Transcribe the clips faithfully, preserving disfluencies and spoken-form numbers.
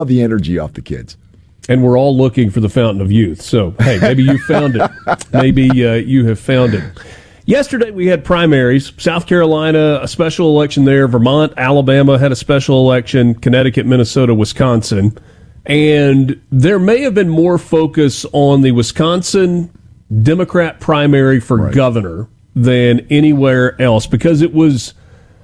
the energy off the kids. And we're all looking for the fountain of youth. So, hey, maybe you found it. Maybe uh, you have found it. Yesterday we had primaries. South Carolina, a special election there. Vermont, Alabama had a special election. Connecticut, Minnesota, Wisconsin. And there may have been more focus on the Wisconsin Democrat primary for right. governor than anywhere else because it was,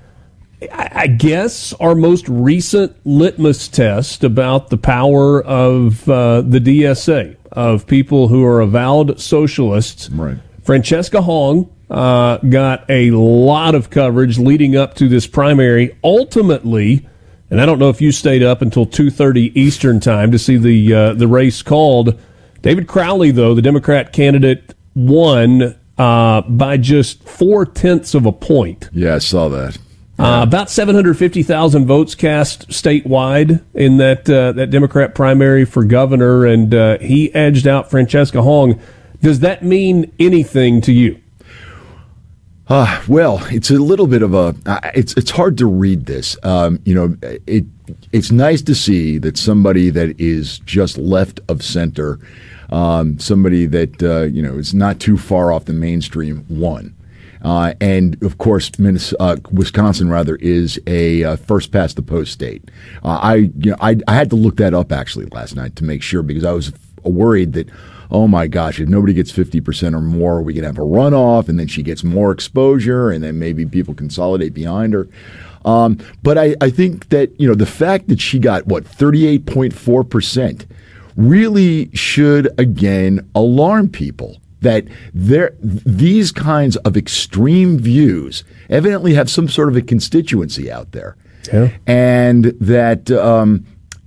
I guess, our most recent litmus test about the power of uh, the D S A, of people who are avowed socialists. Right. Francesca Hong uh, got a lot of coverage leading up to this primary. Ultimately, and I don't know if you stayed up until two thirty Eastern time to see the uh, the race called. David Crowley, though, the Democrat candidate, won uh, by just four-tenths of a point. Yeah, I saw that. Yeah. Uh, about seven hundred fifty thousand votes cast statewide in that uh, that Democrat primary for governor, and uh, he edged out Francesca Hong. Does that mean anything to you? Uh, well, it's a little bit of a. Uh, it's it's hard to read this. Um, you know, it it's nice to see that somebody that is just left of center, um, somebody that uh, you know is not too far off the mainstream, won. Uh, and of course, Minnesota, uh, Wisconsin rather is a uh, first past the post state. Uh, I you know I I had to look that up actually last night to make sure because I was worried that. Oh, my gosh, if nobody gets fifty percent or more, we can have a runoff, and then she gets more exposure, and then maybe people consolidate behind her. Um, but I, I think that, you know, the fact that she got, what, thirty-eight point four percent really should, again, alarm people that there these kinds of extreme views evidently have some sort of a constituency out there. Yeah. And that um,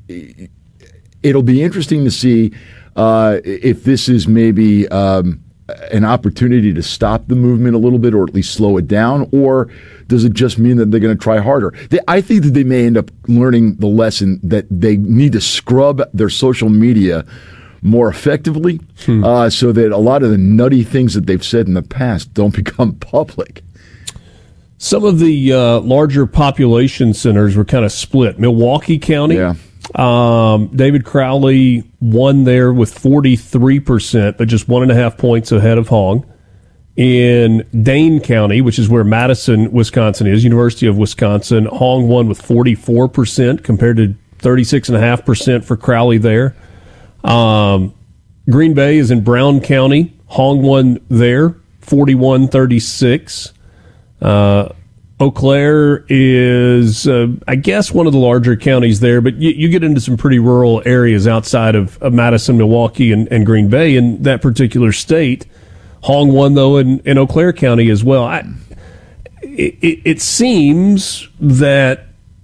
it'll be interesting to see Uh, if this is maybe um, an opportunity to stop the movement a little bit or at least slow it down, or does it just mean that they're going to try harder? They, I think that they may end up learning the lesson that they need to scrub their social media more effectively hmm. uh, so that a lot of the nutty things that they've said in the past don't become public. Some of the uh, larger population centers were kind of split. Milwaukee County. Yeah. Um, David Crowley won there with forty-three percent, but just one and a half points ahead of Hong. In Dane County, which is where Madison, Wisconsin is, University of Wisconsin, Hong won with forty-four percent compared to thirty-six point five percent for Crowley there. Um, Green Bay is in Brown County. Hong won there, forty-one thirty-six. Uh, Eau Claire is, uh, I guess, one of the larger counties there, but you, you get into some pretty rural areas outside of, of Madison, Milwaukee, and, and Green Bay in that particular state. Hong won, though, in, in Eau Claire County as well. I, it, it seems that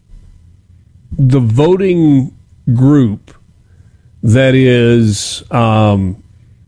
the voting group that is um,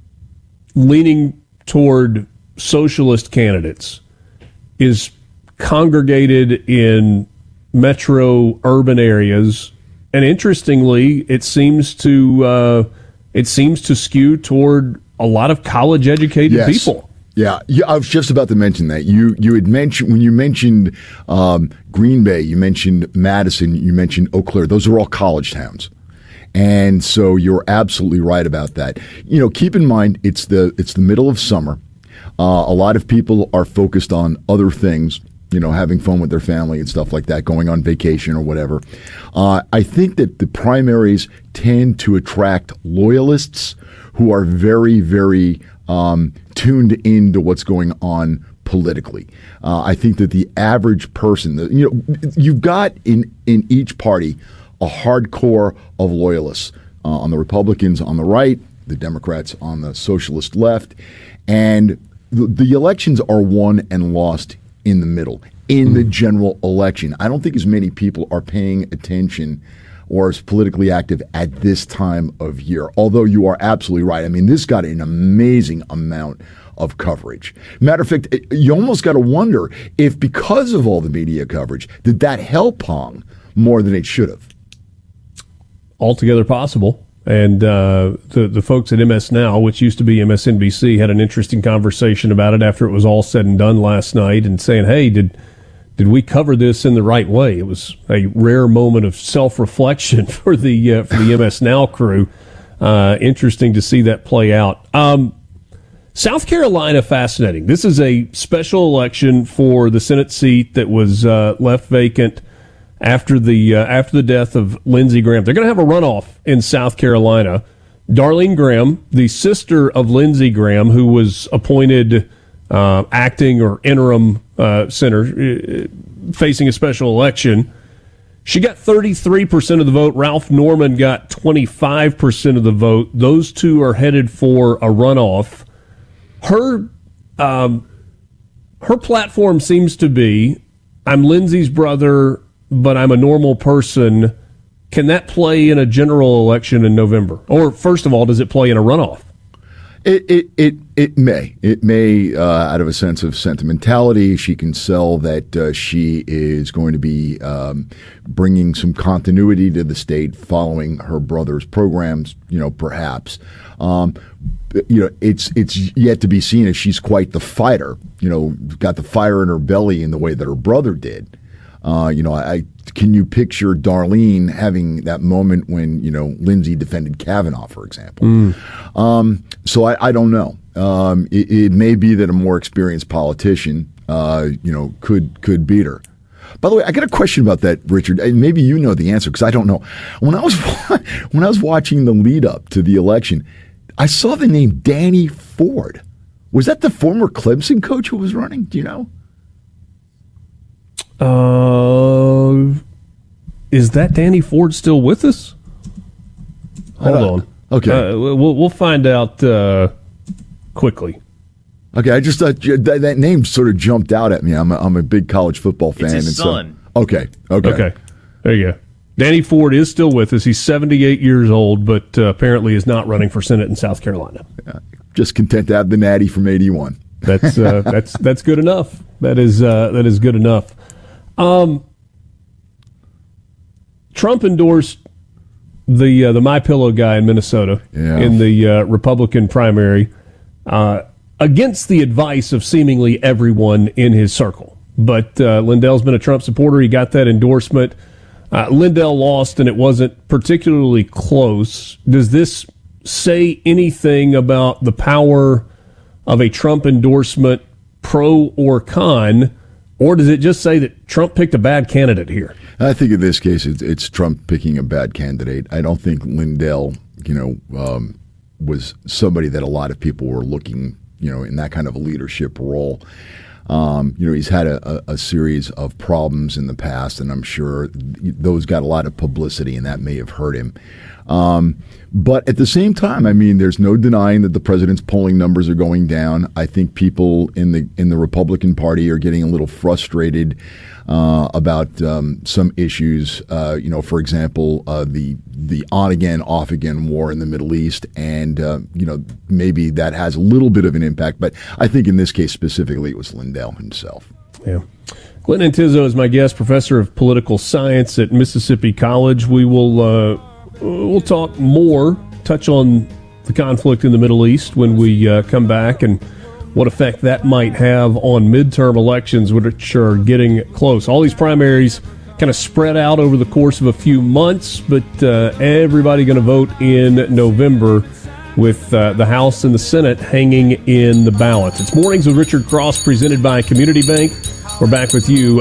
leaning toward socialist candidates is congregated in metro urban areas, and interestingly, it seems to uh, it seems to skew toward a lot of college-educated yes. people. Yeah, yeah, I was just about to mention that. You you had mentioned when you mentioned um, Green Bay, you mentioned Madison, you mentioned Eau Claire. Those are all college towns. And so you're absolutely right about that. You know, keep in mind it's the it's the middle of summer. Uh, a lot of people are focused on other things, you know, having fun with their family and stuff like that, going on vacation or whatever. Uh, I think that the primaries tend to attract loyalists who are very, very um, tuned into what's going on politically. Uh, I think that the average person, the, you know, you've got in, in each party a hardcore of loyalists uh, on the Republicans on the right, the Democrats on the socialist left, and the, the elections are won and lost in the middle, in the general election. I don't think as many people are paying attention or as politically active at this time of year, although you are absolutely right. I mean, this got an amazing amount of coverage. Matter of fact, you almost got to wonder if because of all the media coverage, did that help Hong more than it should have? Altogether possible. And uh, the the folks at M S Now, which used to be M S N B C, had an interesting conversation about it after it was all said and done last night, and saying, "Hey, did did we cover this in the right way? It was a rare moment of self-reflection for the uh, for the M S Now crew. Uh, interesting to see that play out. Um, South Carolina, fascinating. This is a special election for the Senate seat that was uh, left vacant after the uh, after the death of Lindsey Graham. They're going to have a runoff in South Carolina. Darlene Graham, the sister of Lindsey Graham, who was appointed uh, acting or interim uh, senator, uh, facing a special election. She got thirty-three percent of the vote. Ralph Norman got twenty-five percent of the vote. Those two are headed for a runoff. Her um, her platform seems to be, I'm Lindsey's brother, but I'm a normal person. Can that play in a general election in November? Or, first of all, does it play in a runoff? It it it, it may. It may, uh, out of a sense of sentimentality. She can sell that uh, she is going to be um, bringing some continuity to the state following her brother's programs, you know, perhaps. Um, you know, it's it's yet to be seen if she's quite the fighter, you know, got the fire in her belly in the way that her brother did. Uh, you know, I can you picture Darlene having that moment when, you know, Lindsey defended Kavanaugh, for example? Mm. Um, so I, I don't know. Um, it, it may be that a more experienced politician, uh, you know, could could beat her. By the way, I got a question about that, Richard. Maybe you know the answer because I don't know. When I was when I was watching the lead up to the election, I saw the name Danny Ford. Was that the former Clemson coach who was running? Do you know? Uh, is that Danny Ford still with us? Hold uh, on. Okay, uh, we'll we'll find out uh, quickly. Okay, I just thought that, that name sort of jumped out at me. I'm a, I'm a big college football fan. It's his and son. So, okay, okay, okay. There you go. Danny Ford is still with us. He's seventy-eight years old, but uh, apparently is not running for Senate in South Carolina. Yeah, just content to have the natty from eighty-one. That's uh, that's that's good enough. That is uh, that is good enough. Um, Trump endorsed the uh, the MyPillow guy in Minnesota yeah. in the uh, Republican primary uh, against the advice of seemingly everyone in his circle. But uh, Lindell's been a Trump supporter. He got that endorsement. Uh, Lindell lost, and it wasn't particularly close. Does this say anything about the power of a Trump endorsement, pro or con? Or does it just say that Trump picked a bad candidate here? I think in this case, it's, it's Trump picking a bad candidate. I don't think Lindell, you know, um, was somebody that a lot of people were looking, you know, in that kind of a leadership role. Um, you know, he's had a, a, a series of problems in the past, and I'm sure those got a lot of publicity, and that may have hurt him. Um, but at the same time, I mean, there's no denying that the president's polling numbers are going down. I think people in the in the Republican Party are getting a little frustrated uh, about um, some issues. Uh, you know, for example, uh, the the on again, off again war in the Middle East, and uh, you know, maybe that has a little bit of an impact. But I think in this case specifically, it was Lindell himself. Yeah. Glenn Antizzo is my guest, professor of political science at Mississippi College. We will. Uh, We'll talk more, touch on the conflict in the Middle East when we uh, come back and what effect that might have on midterm elections, which are getting close. All these primaries kind of spread out over the course of a few months, but uh, everybody going to vote in November with uh, the House and the Senate hanging in the balance. It's Mornings with Richard Cross, presented by Community Bank. We're back with you